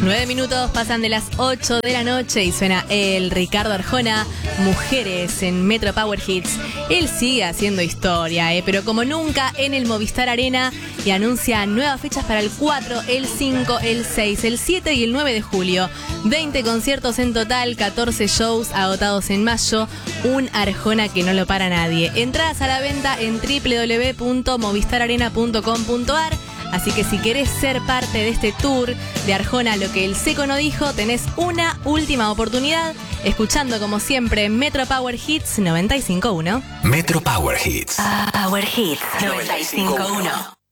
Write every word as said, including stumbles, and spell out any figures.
Nueve minutos pasan de las ocho de la noche y suena el Ricardo Arjona, Mujeres en Metro Power Hits. Él sigue haciendo historia, eh, pero como nunca en el Movistar Arena, y anuncia nuevas fechas para el cuatro, el cinco, el seis, el siete y el nueve de julio. veinte conciertos en total, catorce shows agotados en mayo. Un Arjona que no lo para nadie. Entradas a la venta en doble u doble u doble u punto movistar arena punto com punto a r. Así que si querés ser parte de este tour de Arjona, lo que el Seco no dijo, tenés una última oportunidad, escuchando como siempre Metro Power Hits noventa y cinco punto uno. Metro Power Hits. Power Hits noventa y cinco punto uno.